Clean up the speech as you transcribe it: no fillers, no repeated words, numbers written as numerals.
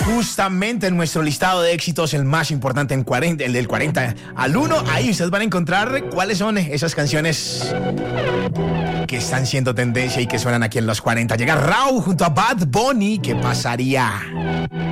Justamente en nuestro listado de éxitos, el más importante en 40, el del 40 al 1, ahí ustedes van a encontrar cuáles son esas canciones que están siendo tendencia y que suenan aquí en los 40. Llega Rauw junto a Bad Bunny. ¿Qué pasaría?